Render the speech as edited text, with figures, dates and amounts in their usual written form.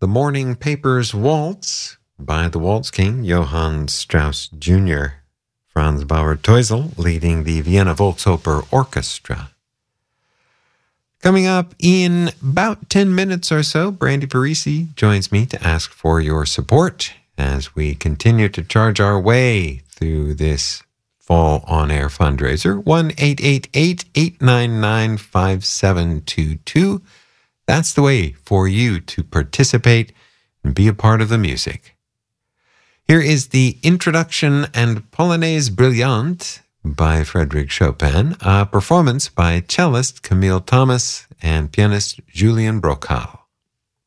The Morning Papers Waltz by the Waltz King, Johann Strauss Jr. Franz Bauer Teusel leading the Vienna Volksoper Orchestra. Coming up in about 10 minutes or so, Brandy Parisi joins me to ask for your support as we continue to charge our way through this Fall On Air fundraiser. 1-888-899-5722. That's the way for you to participate and be a part of the music. Here is the Introduction and Polonaise Brillante by Frédéric Chopin, a performance by cellist Camille Thomas and pianist Julien Brocal.